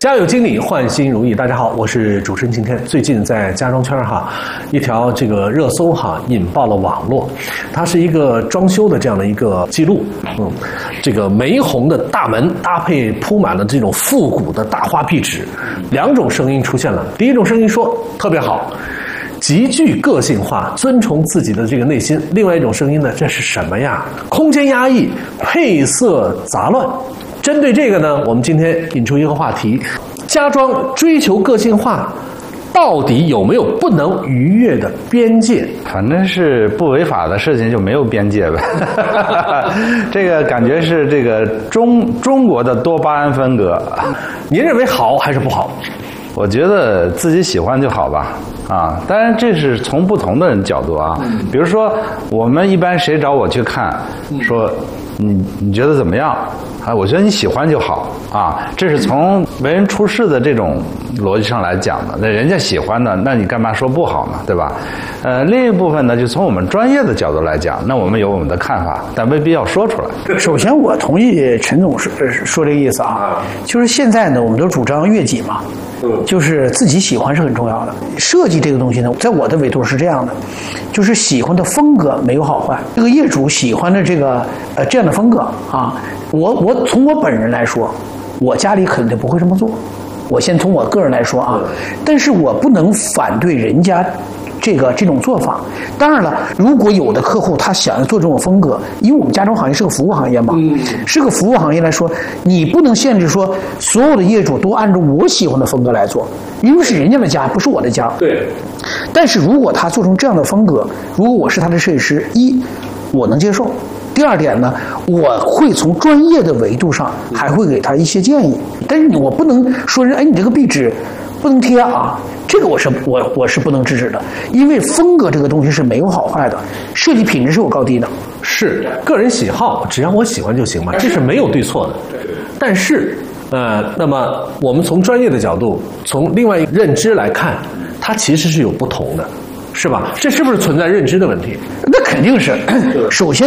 家有经理，换新如意。大家好，我是主持人晴天。最近在家装圈哈，一条这个热搜哈引爆了网络。它是一个装修的这样的一个记录。这个玫红的大门搭配铺满了这种复古的大花壁纸，两种声音出现了。第一种声音说特别好，极具个性化，遵从自己的这个内心。另外一种声音呢，这是什么呀？空间压抑，配色杂乱。针对这个呢，我们今天引出一个话题：家装追求个性化，到底有没有不能逾越的边界？ 反正是不违法的事情就没有边界呗。这个感觉是这个中国的多巴胺风格。 您认为好还是不好？ 我觉得自己喜欢就好吧。啊，当然这是从不同的人角度啊。比如说，我们一般谁找我去看，说你觉得怎么样？啊，我觉得你喜欢就好啊，这是从为人处事的这种逻辑上来讲的。那人家喜欢的，那你干嘛说不好呢？对吧？另一部分呢，就从我们专业的角度来讲，那我们有我们的看法，但未必要说出来。 首先，我同意陈总说这个意思啊，就是现在呢，我们都主张悦己嘛，就是自己喜欢是很重要的。设计这个东西呢，在我的维度是这样的，就是喜欢的风格没有好坏，这个业主喜欢的这个这样的风格啊。我从我本人来说，我家里肯定不会这么做。我先从我个人来说啊，但是我不能反对人家这种做法。当然了，如果有的客户他想要做这种风格，因为我们家装行业是个服务行业嘛，是个服务行业来说，你不能限制说所有的业主都按照我喜欢的风格来做，因为是人家的家，不是我的家。 对。 但是如果他做成这样的风格，如果我是他的设计师，我能接受。第二点呢，我会从专业的维度上还会给他一些建议，但是我不能说人，你这个壁纸不能贴啊，这个我是不能制止的，因为风格这个东西是没有好坏的，设计品质是有高低的。 是个人喜好，只要我喜欢就行嘛，这是没有对错的。但是，那么我们从专业的角度，从另外一个认知来看，它其实是有不同的，是吧？这是不是存在认知的问题？ 那肯定是，首先。